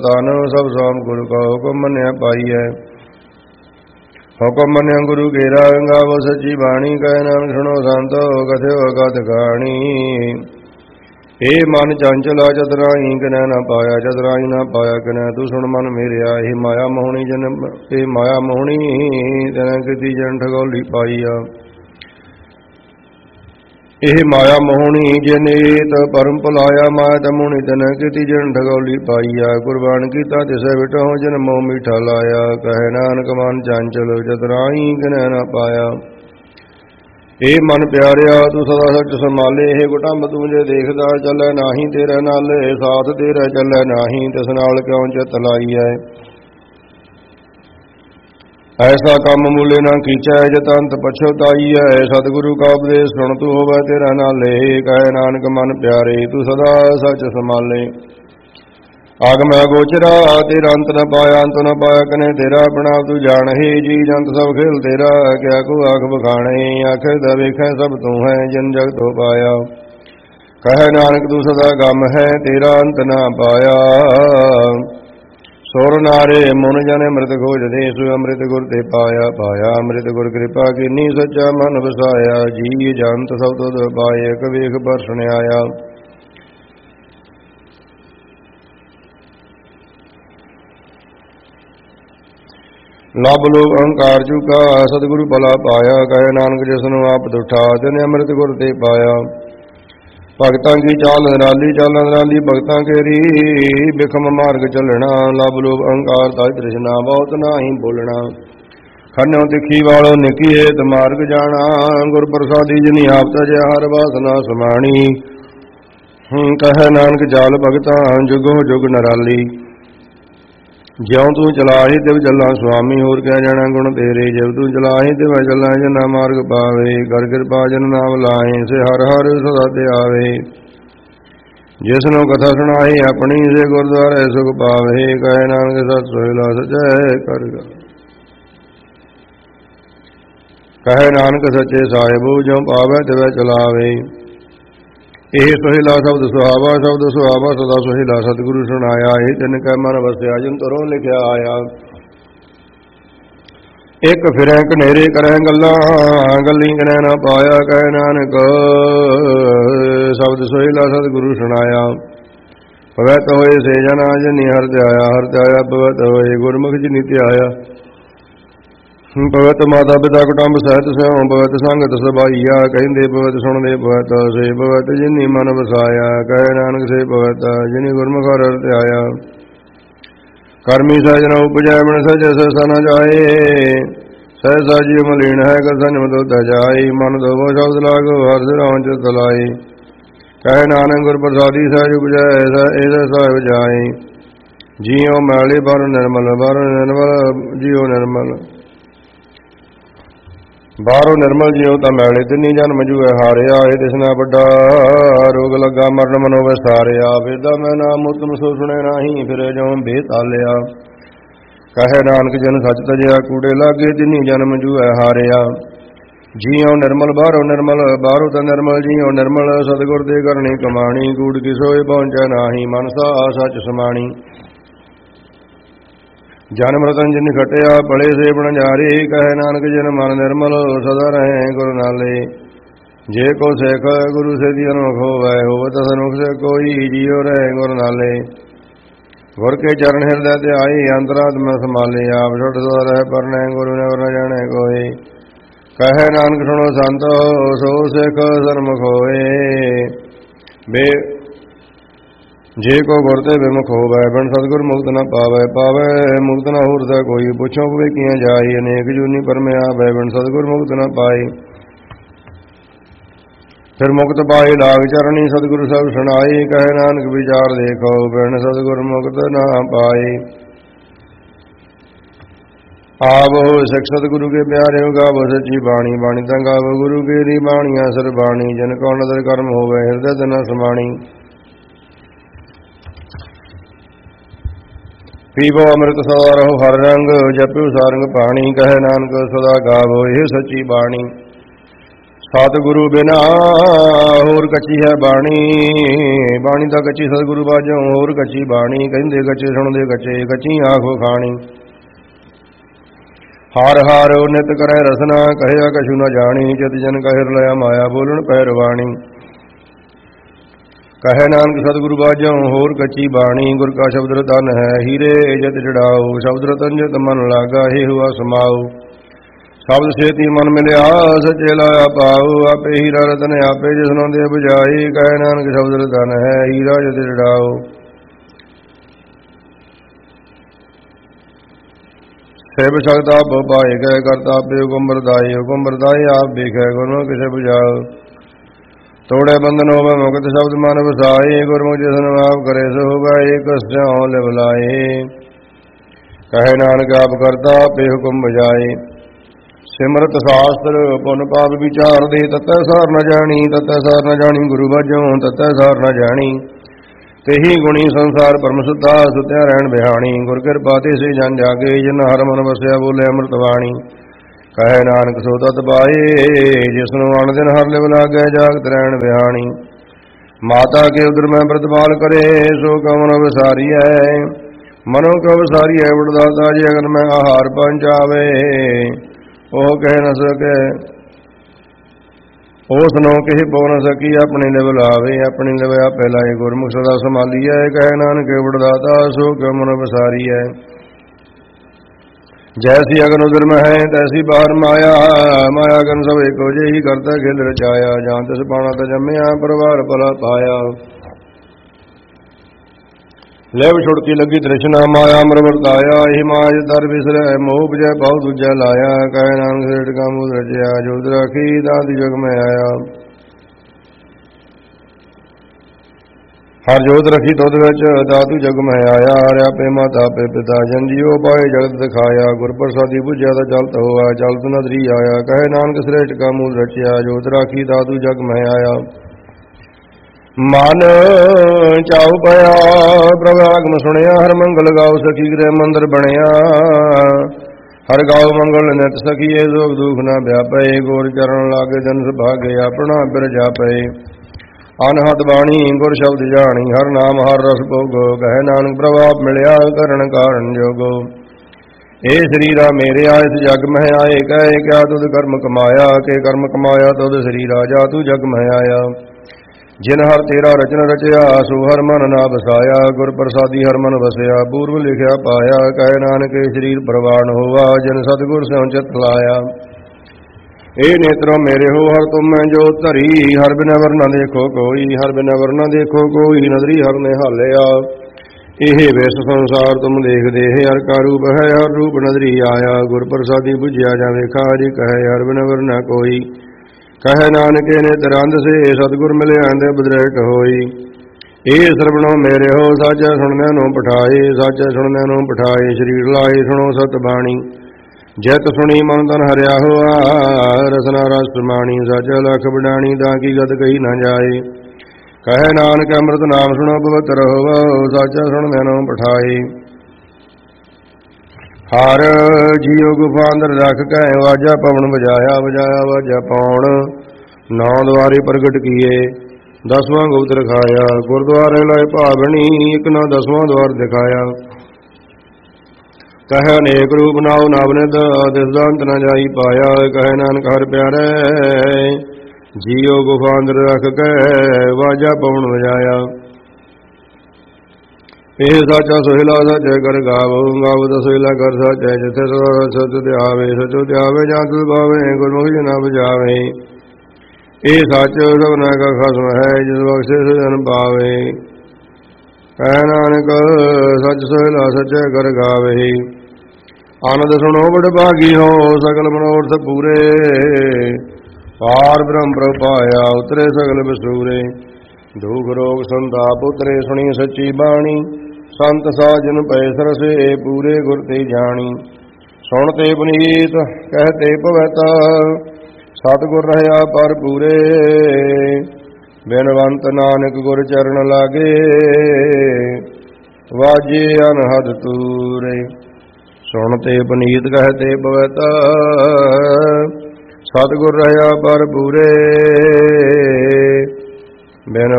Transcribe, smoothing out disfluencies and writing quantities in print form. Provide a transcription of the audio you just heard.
ਤਨ ਸਭ ਸੋਮ ਗੁਰੂ ਕਾ ਹੁਕਮ ਮੰਨਿਆ ਪਾਈਐ। ਹੁਕਮ ਮੰਨਿਆ ਗੁਰੂ ਕੇਰਾ ਗਾਵੋ ਸੱਚੀ ਬਾਣੀ ਕਹਿ ਨਾਨਕ ਸੁਣੋ ਸੰਤੋ ਕਥਿਓ ਅਗਤ ਕਹਾਣੀ। ਏ ਮਨ ਚੰਚਲਾ ਚਤੁਰਾਈ ਕਿਨੈ ਨਾ ਪਾਇਆ ਚਤੁਰਾਈ ਨਾ ਪਾਇਆ ਕਿਨੈ ਤੂੰ ਸੁਣ ਮਨ ਮੇਰਿਆ। ਇਹ ਮਾਇਆ ਮੋਹਣੀ ਜਨ ਇਹ ਮਾਇਆ ਮੋਹਣੀ ਤੈਨੈ ਕੀਤੀ ਜਨ ਠਗੋਲੀ ਪਾਈਆ। ਇਹ ਮਾਇਆ ਮੋਹਣੀ ਜਨੇਤ ਪਰਮ ਭੁਲਾਇਆ ਮਾਇਆ ਤਮੋਣੀ ਤੈਨੈ ਕੀਤੀ ਜਨ ਠਗੋਲੀ ਪਾਈਆ। ਕੁਰਬਾਨ ਕੀਤਾ ਤਿਸੈ ਵਿਟੋ ਜਨ ਮੋਹ ਮੀਠਾ ਲਾਇਆ। ਕਹੈ ਨਾਨਕ ਮਨ ਚੰਚਲ ਚਤੁਰਾਈ ਕਿਨੈ ਨਾ ਪਾਇਆ। ਇਹ ਮਨ ਪਿਆਰਿਆ ਤੂੰ ਸਦਾ ਸੱਚ ਸੰਭਾਲੇ। ਇਹ ਕੁਟੰਬ ਤੂੰ ਜੇ ਦੇਖਦਾ ਚੱਲੈ ਨਾਹੀ ਤੇਰੇ ਨਾਲੇ। ਸਾਥ ਤੇਰਾ ਚੱਲੈ ਨਾਹੀ ਤਿਸ ਨਾਲ ਕਿਉਂ ਚਿਤ ਲਾਈਐ। ਐਸਾ ਕੰਮ ਮੂਲੇ ਨਾ ਕੀਚੈ ਜਤ ਅੰਤ ਪਛਤਾਈਐ। ਸਤਿਗੁਰੂ ਕਾ ਉਪਦੇਸ਼ ਸੁਣ ਤੂੰ ਹੋਵੈ ਤੇਰਾ ਨਾਲੇ। ਕਹੈ ਨਾਨਕ ਮਨ ਪਿਆਰੇ ਤੂੰ ਸਦਾ ਸੱਚ ਸੰਭਾਲੇ। ਆਗਮੈ ਗੋਚਰਾ ਤੇਰਾ ਅੰਤ ਨ ਪਾਇਆ ਅੰਤ ਨ ਪਾਇਆ ਕਨੇ ਤੇਰਾ ਆਪਣਾ ਤੂੰ ਜਾਣਹਿ। ਜੀ ਜੰਤ ਸਭ ਖੇਲ ਤੇਰਾ ਕਿਆ ਕੋ ਆਖ ਬਖਾਣੇ। ਆਖੇ ਦਾ ਵੇਖੈ ਸਭ ਤੂੰ ਹੈ ਜਨ ਜਗ ਤੋ ਪਾਇਆ। ਕਹੈ ਨਾਨਕ ਤੂੰ ਸਦਾ ਗਮ ਹੈ ਤੇਰਾ ਅੰਤ ਨ ਪਾਇਆ। ਸੁਰ ਨਾਰੇ ਮਨ ਜਨ ਅੰਮ੍ਰਿਤ ਖੋਜਦੇ ਸੋ ਅੰਮ੍ਰਿਤ ਗੁਰ ਤੇ ਪਾਇਆ। ਪਾਇਆ ਅੰਮ੍ਰਿਤ ਗੁਰ ਕਿਰਪਾ ਕੀਨੀ ਸੱਚਾ ਮਨ ਵਸਾਇਆ। ਜੀ ਜੰਤ ਸਭ ਤੁਧ ਪਾਏ ਇਕ ਵੇਖ ਬਰਸਣ ਆਇਆ। ਲਬ ਲੋਕ ਅਹੰਕਾਰ ਚੁਕਾ ਸਤਿਗੁਰੂ ਭਲਾ ਪਾਇਆ। ਕਹੇ ਨਾਨਕ ਜਿਸਨੂੰ ਆਪ ਦੁਠਾ ਤਿਨੇ ਅੰਮ੍ਰਿਤ ਗੁਰ ਤੇ ਪਾਇਆ। ਭਗਤਾਂ ਕੀ ਚਾਲ ਨਿਰਾਲੀ ਚਾਲ ਨਿਰਾਲੀ ਭਗਤਾਂ ਕੇਰੀ। ਬਿਖਮ ਮਾਰਗ ਚੱਲਣਾ ਲਬ ਲੋਭ ਅਹੰਕਾਰ ਤਾਜ ਤ੍ਰਿਸ਼ਨਾ ਬਹੁਤ ਨਾਹੀ ਬੋਲਣਾ। ਖੰਨਿਓ ਤਿੱਖੀ ਵਾਲੋ ਨਿਕੀਏਤ ਮਾਰਗ ਜਾਣਾ। ਗੁਰ ਪ੍ਰਸਾਦੀ ਜਿਨੀ ਆਪ ਤਜਿਆ ਹਰ ਵਾਸਨਾ ਸਮਾਣੀ। ਕਹੈ ਨਾਨਕ ਚਾਲ ਭਗਤਾਂ ਜੁਗੋ ਜੁਗ ਨਿਰਾਲੀ। ਜਿਉ ਤੂੰ ਚਲਾਹੀ ਤਿਵ ਚੱਲਾਂ ਸੁਆਮੀ। ਹੋਰ ਕਹਿ ਜਾਣਾ ਗੁਣ ਤੇਰੇ ਜਿਵ ਤੂੰ ਚਲਾਹੀ ਤਿਵ ਚੱਲਾਂ ਜਨਾ ਮਾਰਗ ਪਾਵੇ। ਕਰ ਕਿਰਪਾ ਜਨ ਨਾਮ ਲਾਏ ਸੇ ਹਰ ਹਰ ਸਦਾ ਤੇ ਆਵੇ। ਜਿਸ ਨੂੰ ਕਥਾ ਸੁਣਾਈ ਆਪਣੀ ਸੇ ਗੁਰਦੁਆਰੇ ਸੁਖ ਪਾਵੇ। ਕਹੈ ਨਾਨਕ ਸਤਿ ਸੋਹਿਲਾ ਸਚੈ ਕਰ ਗਾ। ਕਹੈ ਨਾਨਕ ਸੱਚੇ ਸਾਹਿਬ ਜਿਉ ਪਾਵੇ ਤਿਵੈ ਚਲਾਵੇ। ਇਹ ਸੁਹਿਲਾ ਸ਼ਬਦ ਸੁਹਾਵਾ ਸ਼ਬਦ ਸੁਹਾਵਾ ਸਦਾ ਸੁਹਿਲਾ ਸਤਿਗੁਰੂ ਸੁਣਾਇਆ। ਇਹ ਤਿਨ ਕੈ ਮਨ ਵਸਿਆ ਜਿਨ ਤਰੋਂ ਲਿਖਿਆ ਆਇਆ। ਇੱਕ ਫਿਰੈ ਕਨੇਰੇ ਕਰੈ ਗੱਲਾਂ ਗੱਲੀ ਕਨੈ ਨਾ ਪਾਇਆ। ਕਹੈ ਨਾਨਕ ਸ਼ਬਦ ਸੁਹਿਲਾ ਸਤਿਗੁਰੂ ਸੁਣਾਇਆ। ਪਵਿੱਤ ਹੋਏ ਸੇ ਜਨ ਜਿਨੀ ਹਰਿ ਧਿਆਇਆ। ਹਰਿ ਧਿਆਇਆ ਪਵਿੱਤ ਹੋਏ ਗੁਰਮੁਖ ਜਿਨੀ ਧਿਆਇਆ। ਪਵਿੱਤ ਮਾਤਾ ਪਿਤਾ ਕੁਟੰਬ ਸਹਿਤ ਸਿਉ ਪਵਿੱਤ ਸੰਗਤ ਸਭਾਈਆ। ਕਹਿੰਦੇ ਪਵਿੱਤ ਸੁਣਦੇ ਪਵਿੱਤ ਸੇ ਪਵਿੱਤ ਜਿਨੀ ਮਨ ਵਸਾਇਆ। ਕਹੈ ਨਾਨਕ ਸੇ ਪਵਿੱਤ ਜਿਨੀ ਗੁਰਮੁਖ ਹਰਿ ਧਿਆਇਆ। ਕਰਮੀ ਸਜਣ ਉਪਜੈ ਬਿਨ ਸਜੈ ਸਹਿਸਾ ਨ ਜਾਏ। ਸਹਿਸਾ ਜੀਵ ਮਲੀਨ ਹੈ ਕਾ ਸੰਜਮ ਦੁਧ ਜਾਈ। ਮਨ ਦੋਵੋ ਸ਼ਬਦ ਲਾਗੋ ਹਰਿ ਸਿਰੋਂ ਚਿਤ ਲਾਈ। ਕਹੈ ਨਾਨਕ ਗੁਰ ਪ੍ਰਸਾਦੀ ਸਹਿਜ ਉਪਜੈ ਇਹਦਾ ਸਾਹਿਬ ਜਾਏ। ਜੀਉ ਮੈਲੇ ਬਰ ਨਿਰਮਲ ਜੀਉ ਨਿਰਮਲ। ਬਾਹਰੋਂ ਨਿਰਮਲ ਜਿਉ ਤਾਂ ਮੈਲੇ ਤਿੰਨੀ ਜਨ ਮਜੂਏ ਹਾਰਿਆ। ਇਹ ਦਿਸਣਾ ਵੱਡਾ ਰੋਗ ਲੱਗਾ ਮਰਨ ਮਨੋ ਵਿਸਾਰਿਆ। ਵੇਦਾ ਮੈਂ ਨਾਮ ਉਤਮ ਸੋ ਸੁਣੇ ਨਾਹੀ ਫਿਰੇ ਜਿਉ ਬੇਤਾਲਿਆ। ਕਹੈ ਨਾਨਕ ਜਨ ਸੱਚ ਤਜਿਆ ਕੂੜੇ ਲਾਗੇ ਤਿੰਨੀ ਜਨ ਮਜੂਏ ਹਾਰਿਆ। ਜੀਉ ਨਿਰਮਲ ਬਾਹਰੋਂ ਨਿਰਮਲ ਬਾਹਰੋਂ ਤਾਂ ਨਿਰਮਲ ਜੀਉ ਨਿਰਮਲ। ਸਤਿਗੁਰ ਦੇ ਕਰਨੀ ਕਮਾਣੀ ਕੂੜ ਕੀ ਸੋਏ ਪਹੁੰਚੈ ਨਾਹੀ ਮਨਸਾ ਸੱਚ ਸਮਾਣੀ। ਜਨਮ ਰਤਨ ਜਿਨ ਖਟਿਆ ਭਲੇ ਸੇ ਬਣਜਾਰੇ। ਕਹੈ ਨਾਨਕ ਜਿਨ ਮਨ ਨਿਰਮਲ ਸਦਾ ਰਹੇ ਗੁਰੂ ਨਾਲੇ। ਜੇ ਕੋ ਸਿੱਖ ਗੁਰੂ ਸੇਤੀ ਅਨੁਖ ਹੋਵੈ ਹੋਵਤ ਸਨੁਖ ਸੇ ਕੋਈ। ਜੀਉ ਰਹੇ ਗੁਰੂ ਨਾਲੇ। ਗੁਰ ਕੇ ਚਰਨ ਹਿਰਦੈ ਧਿਆਈ ਅੰਤਰਾਤਮਾ ਸੰਭਾਲੇ। ਆਪ ਛੁੱਟ ਸਦਾ ਰਹਿ ਪਰਨੈ ਗੁਰੂ ਨੈਵਰ ਨ ਜਾਣੈ ਕੋਈ। ਕਹੈ ਨਾਨਕ ਸੁਣੋ ਸੰਤੋ ਸੋ ਸਿੱਖ ਸਨਮੁਖ ਹੋਏ। ਬੇ ਜੇ ਕੋ ਗੁਰ ਤੇ ਵਿਮੁਖ ਹੋਵੈ ਬਿਨ ਸਤਿਗੁਰ ਮੁਕਤ ਨ ਪਾਵੈ। ਪਾਵੈ ਮੁਕਤ ਨ ਹੋਰ ਤਾ ਕੋਈ। ਪੁੱਛੋ ਭਵਿਖੀਆਂ ਜਾਈ ਅਨੇਕ ਜੂਨੀ ਪਰਮਿਆ ਬੈ ਬਿਨ ਸਤਿਗੁਰ ਮੁਕਤ ਨ ਪਾਈ। ਫਿਰ ਮੁਕਤ ਪਾਏ ਲਾਗ ਚਰਣੀ ਸਤਿਗੁਰੂ ਸਭ ਸੁਣਾਈ। ਕਹੈ ਨਾਨਕ ਵਿਚਾਰ ਦੇਖੋ ਬਿਨ ਸਤਿਗੁਰ ਮੁਕਤ ਨ ਪਾਈ। ਆਵੋ ਸਿੱਖ ਸਤਿਗੁਰੂ ਕੇ ਪਿਆਰਿਓ ਗਾਵੋ ਸੱਚੀ ਬਾਣੀ। ਬਾਣੀ ਤਾਂ ਗਾਵੋ ਗੁਰੂ ਕੇਰੀ ਬਾਣੀਆਂ ਸਰ ਬਾਣੀ। ਜਿਨ ਕੋ ਨਦਰ ਕਰਮ ਹੋਵੇ ਹਿਰਦੈ ਤੇ ਨ ਸਮਾਣੀ। ਪੀਵੋ ਅੰਮ੍ਰਿਤ ਸਦਾ ਰਹੋ ਹਰ ਰੰਗ ਜਪਿਓ ਸਾਰੰਗ ਪਾਣੀ। ਕਹੈ ਨਾਨਕ ਸਦਾ ਗਾਵੋ ਇਹ ਸੱਚੀ ਬਾਣੀ। ਸਤਿਗੁਰੂ ਬਿਨਾ ਹੋਰ ਕੱਚੀ ਹੈ ਬਾਣੀ, ਬਾਣੀ ਦਾ ਕੱਚੀ ਸਤਿਗੁਰੂ ਬਾਝੋਂ ਹੋਰ ਕੱਚੀ ਬਾਣੀ। ਕਹਿੰਦੇ ਕੱਚੇ ਸੁਣਦੇ ਕੱਚੇ, ਕੱਚੀ ਆਖੋ ਖਾਣੀ। ਹਾਰ ਹਾਰ ਨਿਤ ਕਰੈ ਰਸਨਾ, ਕਹਿਆ ਕਛੂ ਨ ਜਾਣੀ। ਚਿਤ ਜਨ ਕਹਿਰ ਲਿਆ ਮਾਇਆ, ਬੋਲਣ ਪੈਰਵਾਣੀ। ਕਹੈ ਨਾਨਕ ਸਤਿਗੁਰੂ ਬਾਝੋਂ ਹੋਰ ਕੱਚੀ ਬਾਣੀ। ਗੁਰ ਕਾ ਸ਼ਬਦ ਰਤਨ ਹੈ ਹੀਰੇ ਜਿਤ ਜੜਾਓ। ਸ਼ਬਦ ਰਤਨ ਜਿਤ ਮਨ ਲਾਗਾ, ਹੇ ਹੁਆ ਸਮਾਓ। ਸ਼ਬਦ ਛੇਤੀ ਮਨ ਮਿਲਿਆ, ਸੱਚੇ ਲਾਇਆ ਪਾਉ। ਆਪੇ ਹੀਰਾ ਰਤਨ ਆਪੇ ਜਿਸਨੋਂ ਦੇ ਬੁਝਾਈ। ਕਹੈ ਨਾਨਕ ਸ਼ਬਦ ਰਤਨ ਹੈ ਹੀਰਾ ਜਿਤ ਜੜਾਓ। ਸੇਬ ਸ਼ਕਤ ਆਪ ਪਾਏ ਗਏ, ਕਰਤਾ ਆਪੇ ਹੁਕਮ ਵਰਦਾਈ। ਹੁਕਮ ਵਰਦਾਈ ਆਪ ਵੇਖੈ, ਗੁਰਮੁਖ ਕਿਸੇ ਬੁਝਾਓ। ਤੋੜੇ ਬੰਧਨ ਹੋਵੇ ਮੁਕਤ, ਸ਼ਬਦ ਮਨ ਵਸਾਈ। ਗੁਰਮੁਖ ਜਿਸਨੂੰ ਆਪ ਕਰੇ ਸੋ ਹੋਗਾ, ਏਕ ਸਿਉ ਲਿਵ ਲਾਏ। ਕਹੈ ਨਾਨਕ ਆਪ ਕਰਤਾ ਆਪੇ ਹੁਕਮ ਬੁਝਾਏ। ਸਿਮਰਤ ਸ਼ਾਸਤਰ ਪੁਨ ਪਾਪ ਵਿਚਾਰ ਦੇ, ਤਤੈ ਸਾਰ ਨ ਜਾਣੀ। ਤਤੈ ਸਾਰ ਨ ਜਾਣੀ ਗੁਰੂ ਬਾਝੋਂ, ਤਤੈ ਸਾਰ ਨ ਜਾਣੀ। ਤੇਹੀ ਗੁਣੀ ਸੰਸਾਰ ਪਰਮ ਸੁੱਤਾ, ਸੁਤਿਆ ਰਹਿਣ ਬਿਹਾਣੀ। ਗੁਰ ਕਿਰਪਾ ਤੇ ਸੇ ਜਨ ਜਾਗੇ, ਜਿਨ ਹਰ ਮਨ ਵਸਿਆ ਬੋਲੇ ਅੰਮ੍ਰਿਤ ਬਾਣੀ। ਕਹੈ ਨਾਨਕ ਸੋ ਤਤ ਪਾਏ, ਜਿਸਨੂੰ ਅਣ ਦਿਨ ਹਰ ਲਿਵ ਲਾਗੈ, ਜਾਗਤ ਰਹਿਣ ਬਿਹਾਣੀ। ਮਾਤਾ ਕੇ ਉਦਰ ਮੈਂ ਪ੍ਰਤਪਾਲ ਕਰੇ, ਸੋ ਕਮਨ ਵਿਸਾਰੀਐ। ਮਨੋ ਕਉ ਵਿਸਾਰੀਐ ਵਡਦਾਤਾ, ਜੇ ਅਗਨ ਮੈਂ ਆਹਾਰ ਪਹੁੰਚਾਵੇ। ਉਹ ਕਹਿ ਨ ਸਕੇ, ਉਸ ਨੂੰ ਕਿਸੇ ਪੋ ਨ ਸਕੀ। ਆਪਣੀ ਲਿਵ ਲਾਵੇ, ਆਪਣੀ ਲਿਵ ਆਪੇ ਲਾਏ। ਗੁਰਮੁਖ ਸਦਾ ਸੰਭਾਲੀਐ। ਕਹੈ ਨਾਨਕ ਵਡਦਾਤਾ, ਸੋ ਕਿਉ ਮਨ ਵਿਸਾਰੀਐ। ਜੈਸੀ ਅਗਨ ਉਦਰ ਮੈਂ ਹੈ, ਤੈਸੀ ਬਾਹਰ ਮਾਇਆ। ਮਾਇਆ ਅਗਨ ਸਭ ਏਕੋ ਜਿਹੀ, ਕਰਤਾ ਖੇਲ ਰਚਾਇਆ। ਜਾਂ ਤਿਸ ਪਾਣਾ ਤ ਜੰਮਿਆ, ਪਰਵਾਰ ਭਲਾ ਪਾਇਆ। ਲਿਵ ਛੁੜਕੀ ਲੱਗੀ ਤ੍ਰਿਸ਼ਨਾ, ਮਾਇਆ ਅਮਰ ਵਰਤਾਇਆ। ਇਹ ਮਾਜ ਦਰ ਵਿਸਰੈ, ਮੋਹ ਬਜੈ ਪਾਉ ਦੂਜਾ ਲਾਇਆ। ਕਹੈ ਨਾਨਕ ਸੇਠ ਕਾ ਮੂਲ ਰਚਿਆ, ਜੋਤ ਰਾਖੀ ਦਾਤੀ ਜਗ ਮੈਂ ਆਇਆ। ਹਰ ਜੋਤ ਰਖੀ ਤੁਧ ਵਿੱਚ, ਦਾਤੂ ਜਗ ਮੈਂ ਆਇਆ। ਹਰਿ ਆਪੇ ਮਾਤਾ ਆਪੇ ਪਿਤਾ, ਜਨ ਜੀਉ ਪਾਏ ਜਗਤ ਦਿਖਾਇਆ। ਗੁਰ ਪ੍ਰਸਾਦੀ ਬੁਝਿਆ ਤਾਂ ਚਲਤ ਹੋਆ, ਚਲਤ ਨਦਰੀ ਆਇਆ। ਕਹੈ ਨਾਨਕ ਸ੍ਰੇਸ਼ਟ ਕਾ ਮੂਲ ਰਚਿਆ, ਜੋਤ ਰਾਖੀ ਦਾਤੂ ਜਗ ਮੈਂ ਆਇਆ। ਮਨ ਚਾਉ ਪਿਆ ਪ੍ਰਭ ਆਗਮ ਸੁਣਿਆ, ਹਰ ਮੰਗਲ ਗਾਉ ਸਖੀ ਗ੍ਰਹਿ ਮੰਦਰ ਬਣਿਆ। ਹਰ ਗਾਉ ਮੰਗਲ ਨਿਤ ਸਖੀਏ, ਸੋਗ ਦੁਖ ਨਾ ਵਿਆਪੈ। ਗੁਰ ਚਰਨ ਲਾਗੇ ਜਨ ਸੁਭਾਗੇ, ਆਪਣਾ ਬਿਰ ਜਾਪੈ। ਅਨਹਦ ਬਾਣੀ ਗੁਰ ਸ਼ਬਦ ਜਾਣੀ, ਹਰ ਨਾਮ ਹਰ ਰਸ ਭੋਗੋ। ਕਹੈ ਨਾਨਕ ਪ੍ਰਭ ਆਪ ਮਿਲਿਆ, ਕਰਨ ਕਾਰਨ ਜੋਗੋ। ਏ ਸਰੀਰਾ ਮੇਰਿਆ ਇਸ ਜਗ ਮਹਿ ਆਏ, ਕਹੇ ਕਿਆ ਤੁਧ ਕਰਮ ਕਮਾਇਆ। ਕੇ ਕਰਮ ਕਮਾਇਆ ਤੁਧ ਸਰੀਰਾ, ਜਾ ਤੂੰ ਜਗ ਮਹਿ ਆਇਆ। ਜਿਨ ਹਰ ਤੇਰਾ ਰਚਨ ਰਚਿਆ, ਸੋ ਹਰ ਮਨ ਨਾ ਵਸਾਇਆ। ਗੁਰ ਪ੍ਰਸਾਦੀ ਹਰ ਮਨ ਵਸਿਆ, ਪੂਰਵ ਲਿਖਿਆ ਪਾਇਆ। ਕਹੈ ਨਾਨਕ ਸਰੀਰ ਪ੍ਰਵਾਨ ਹੋਆ, ਜਿਨ ਸਤਿਗੁਰ ਸਿਉ ਚਿਤ ਲਾਇਆ। ਇਹ ਨੇਤਰੋ ਮੇਰੇ ਹੋ ਹਰ ਤੁਮ ਮੈਂ ਜੋ ਧਰੀ, ਹਰ ਬਿਨ ਵਰ ਨਾ ਦੇਖੋ ਕੋਈ। ਹਰ ਬਿਨ ਵਰ ਨਾ ਦੇਖੋ ਕੋਈ, ਨਦਰੀ ਹਰ ਨੇ ਹਾਲਿਆ। ਇਹ ਵਿਸ ਸੰਸਾਰ ਤੁਮ ਦੇਖਦੇ, ਹਰ ਕਾ ਰੂਪ ਹੈ ਹਰ ਰੂਪ ਨਦਰੀ ਆਇਆ। ਗੁਰ ਪ੍ਰਸਾਦੀ ਬੁਝਿਆ ਜਾਵੇ ਕਾਜ, ਕਹੈ ਹਰ ਬਿਨ ਵਰ ਨਾ ਕੋਈ। ਕਹੈ ਨਾਨਕ ਨਿਤ ਰੰਦ ਸੇ, ਸਤਿਗੁਰ ਮਿਲਿਆ ਦੇ ਬਦਰੇਕ ਹੋਈ। ਇਹ ਸਰਵਣੋ ਮੇਰੇ ਹੋ, ਸਾਚੈ ਸੁਣਨਿਆਂ ਨੂੰ ਪਠਾਏ। ਸਾਚੈ ਸੁਣਨਿਆਂ ਨੂੰ ਪਠਾਏ, ਸਰੀਰ ਲਾਏ ਸੁਣੋ ਸਤ ਬਾਣੀ। ਜਿਤ ਸੁਣੀ ਮਨ ਤਨ ਹਰਿਆ ਹੋਆ, ਰਸਨਾ ਰਸ ਪ੍ਰਮਾਣੀ। ਸਾਚੈ ਲਖ ਵਡਾਣੀ, ਤਾਂ ਕੀ ਗਤ ਕਹੀ ਨਾ ਜਾਏ। ਕਹੈ ਨਾਨਕ ਅੰਮ੍ਰਿਤ ਨਾਮ ਸੁਣੋ ਪਵਿੱਤਰ ਹੋਵੋ, ਸਾਚੈ ਸੁਣਨਿਆਂ ਨੂੰ ਪਠਾਏ। ਹਰ ਜੀਉ ਗੁਫਾ ਅੰਦਰ ਰੱਖ ਕੇ, ਵਾਜਾ ਪਵਨ ਵਜਾਇਆ। ਵਜਾਇਆ ਵਾਜਾ ਪਉਣ, ਨੌ ਦੁਆਰੇ ਪ੍ਰਗਟ ਕੀਏ। 10ਵਾਂ ਗੁਪਤ ਰਖਾਇਆ, ਗੁਰਦੁਆਰੇ ਲਾਏ ਭਾਵਨੀ। ਇੱਕ ਨਾ 10ਵਾਂ ਦੁਆਰ ਦਿਖਾਇਆ। ਕਹੈ ਅਨੇਕ ਰੂਪ ਨਾਉ ਨਵਨਿਤ, ਦਿਸਦਾ ਅੰਤ ਨ ਜਾਈ ਪਾਇਆ। ਕਹੈ ਨਾਨਕ ਹਰ ਪਿਆਰੇ, ਜੀਉ ਗੁਫਾ ਅੰਦਰ ਰੱਖ ਕੇ, ਵਾਜਾ ਪਵਨ ਵਜਾਇਆ। ਇਹ ਸਾਚਾ ਸੋਹਿਲਾ ਸਾਚੈ ਕਰ ਗਾਵੋ, ਗਾਵੋ ਤਾਂ ਸੋਹਿਲਾ ਕਰ ਸਾਚੈ। ਜਿੱਥੇ ਸਚ ਧਿਆਵੇ, ਸਚੋ ਧਿਆਵੇ, ਜਾਂ ਤੁਧ ਭਾਵੇ, ਗੁਰਮੁਖ ਜੀ ਨਾ ਬੁਝਾਵੇ। ਇਹ ਸੱਚ ਸਭਨਾ ਕਾ ਖਸਮ ਹੈ, ਜਿਸ ਬਖਸ਼ੇ ਸੋ ਜਨ ਪਾਵੇ। ਕਹਿ ਨਾਨਕ ਸੱਚ ਸੋਹਿਲਾ ਸਚੈ ਕਰ ਗਾਵੇ। ਆਨੰਦ ਸੁਣੋ ਬੜ ਭਾਗੀ ਹੋ, ਸਕਲ ਮਨੋਰਥ ਪੂਰੇ। ਪਾਰ ਬ੍ਰਹਮ ਪ੍ਰਭ ਪਾਇਆ, ਉਤਰੇ ਸਗਲ ਵਿਸੂਰੇ। ਦੁਖ ਰੋਗ ਸੰਤਾਪ ਉਤਰੇ, ਸੁਣੀ ਸੱਚੀ ਬਾਣੀ। ਸੰਤ ਸਾਜਨ ਪਏ ਸਰਸੇ, ਪੂਰੇ ਗੁਰ ਤੇ ਜਾਣੀ। ਸੁਣ ਤੇ ਪੁਨੀਤ, ਕਹਿ ਤੇ ਭਵਿਤ, ਸਤਿਗੁਰ ਰਹਿਆ ਪਰ ਪੂਰੇ। ਬਿਨਵੰਤ ਨਾਨਕ ਗੁਰ ਚਰਨ ਲਾਗੇ, ਵਾਜੇ ਅਨਹਦ ਤੂਰੇ। ਸੁਣ ਤੇ ਪੁਨੀਤ, ਕਹਿ ਤੇ ਭਵਿਤ, ਸਤਿਗੁਰ ਰਹਿਆ ਪਰ ਪੂਰੇ ਬਿਨ